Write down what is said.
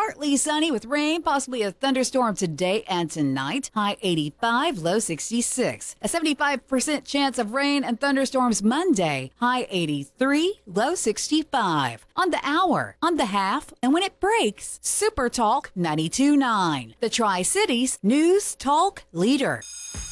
partly sunny with rain, possibly a thunderstorm today and tonight. High 85, low 66. A 75% chance of rain and thunderstorms Monday. High 83, low 65. On the hour, on the half, and when it breaks, Super Talk 92.9. The Tri-Cities News Talk Leader.